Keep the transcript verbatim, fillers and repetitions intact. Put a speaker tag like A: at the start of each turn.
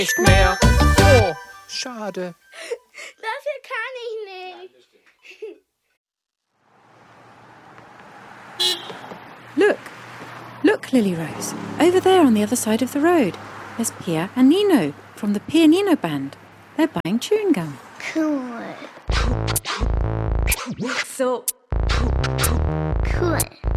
A: Nicht mehr. Oh, schade.
B: Dafür kann ich nicht.
C: Look, look, Lily Rose. Over there on the other side of the road. There's Pia and Nino from the Pia Nino band. They're buying chewing gum.
B: Cool.
D: So
B: Cool.